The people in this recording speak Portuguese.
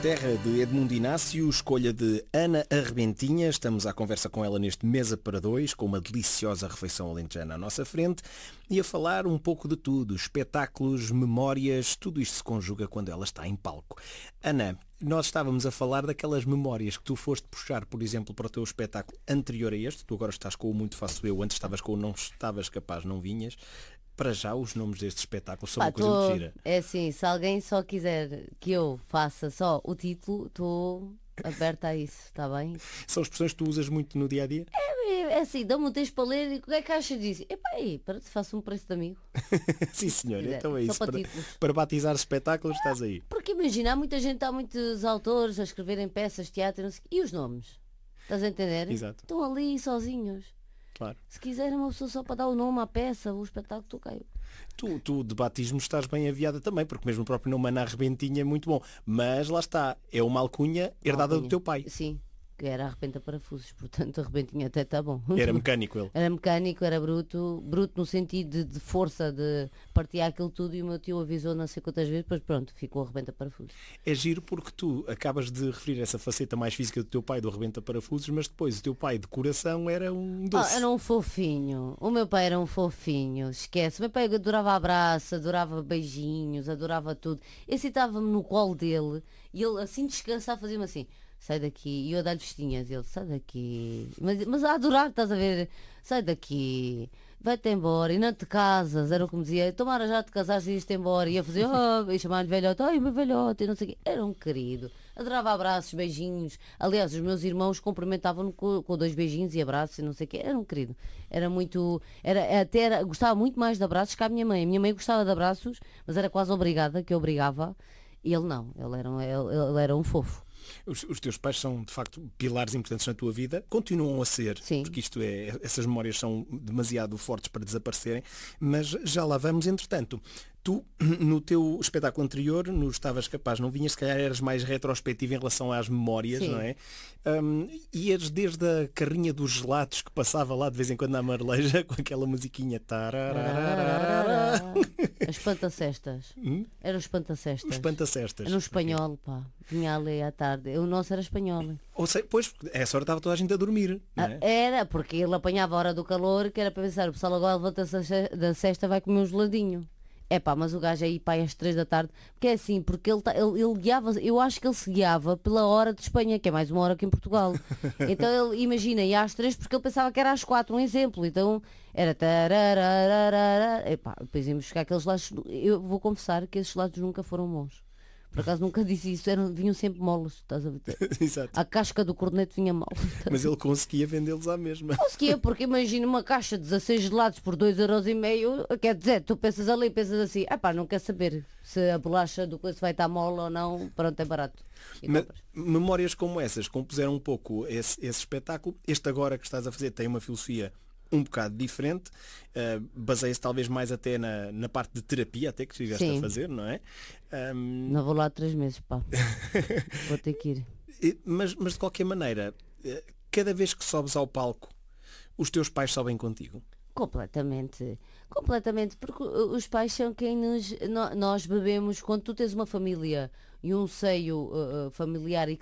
Terra, de Edmundo Inácio, escolha de Ana Arrebentinha. Estamos à conversa com ela neste Mesa para Dois, com uma deliciosa refeição alentejana à nossa frente e a falar um pouco de tudo, espetáculos, memórias, tudo isto se conjuga quando ela está em palco. Ana, nós estávamos a falar daquelas memórias que tu foste puxar, por exemplo, para o teu espetáculo anterior a este. Tu agora estás com o Muito Faço Eu, antes estavas com o Não Estavas Capaz, Não Vinhas. Para já, os nomes destes espetáculos são uma coisa muito gira. É assim, se alguém só quiser que eu faça só o título, estou aberta a isso, está bem? São expressões que tu usas muito no dia-a-dia? É assim, dá-me um texto para ler e o que é que achas disso? Epá, aí, para te faço um preço de amigo. Sim, senhor. Quiser, Então é só isso. para títulos. Para batizar espetáculos, estás aí. Porque imagina, há muita gente, há muitos autores a escreverem peças, teatro, não sei, e os nomes? Estás a entender? Exato. Estão ali sozinhos. Claro. Se quiser uma pessoa só para dar o nome à peça, o espetáculo, tu caiu. Tu de batismo estás bem aviada também, porque mesmo o próprio nome Ana Arrebentinha é muito bom. Mas lá está, é uma alcunha herdada do teu pai. Sim, que era arrebenta parafusos, portanto arrebentinha até está bom. Era mecânico ele. Era mecânico, era bruto no sentido de força, de partir aquilo tudo, e o meu tio avisou não sei quantas vezes, depois pronto, ficou arrebenta parafusos. É giro porque tu acabas de referir essa faceta mais física do teu pai do arrebenta parafusos, mas depois o teu pai de coração era um doce. Era um fofinho, o meu pai era um fofinho, esquece, o meu pai adorava abraço, adorava beijinhos, adorava tudo. Eu sentava-me no colo dele e ele assim descansar fazia-me assim: sai daqui, e eu a dar-lhe festinhas, ele, sai daqui, mas a adorar, estás a ver, sai daqui, vai-te embora, e não te casas, era o que me dizia, tomara já te casares e ias-te embora, e ia fazer, e chamar-lhe velhote, ai meu velhote, e não sei o quê, era um querido, adorava abraços, beijinhos, aliás, os meus irmãos cumprimentavam-no com dois beijinhos e abraços, e não sei o quê, era um querido, era muito, gostava muito mais de abraços que a minha mãe gostava de abraços, mas era quase obrigada, que eu obrigava, e ele não, ele era um fofo. Os teus pais são, de facto, pilares importantes na tua vida, continuam a ser, Sim. porque essas memórias são demasiado fortes para desaparecerem, mas já lá vamos, entretanto. Tu, no teu espetáculo anterior, no Estavas Capaz, Não Vinhas, se calhar eras mais retrospectivo em relação às memórias, Sim. não é? Ias desde a carrinha dos gelados que passava lá de vez em quando na Marleja, com aquela musiquinha. As espantacestas. Era o espantacestas. Os espantacestas. Era um espanhol, pá. Vinha ali à tarde. O nosso era espanhol. Ou sei, pois, essa hora estava toda a gente a dormir. Não é? Era, porque ele apanhava a hora do calor, que era para pensar, o pessoal agora levanta-se da cesta, vai comer um geladinho. É pá, mas o gajo aí, pá, às 3 da tarde, porque é assim, porque ele guiava, eu acho que ele se guiava pela hora de Espanha, que é mais uma hora que em Portugal. Então ele, imagina, ia às 3 porque ele pensava que era às 4, um exemplo. Então era epá, depois íamos buscar aqueles lados. Eu vou confessar que esses lados nunca foram bons. Por acaso nunca disse isso, vinham sempre moles, estás a ver? Exato. A casca do corneto vinha mal. Mas ele conseguia vendê-los à mesma. Conseguia, porque imagina uma caixa de 16 gelados por 2,5€, quer dizer, tu pensas ali, pensas assim, pá, não quer saber se a bolacha do coisa vai estar mole ou não, pronto, é barato. Memórias como essas compuseram um pouco esse espetáculo. Este agora que estás a fazer tem uma filosofia um bocado diferente, baseia-se talvez mais até na parte de terapia, até que chegaste Sim. a fazer, não é? Não vou lá 3 meses, pá. Vou ter que ir. Mas de qualquer maneira, cada vez que sobes ao palco, os teus pais sobem contigo? Completamente, porque os pais são quem nós bebemos, quando tu tens uma família e um seio familiar e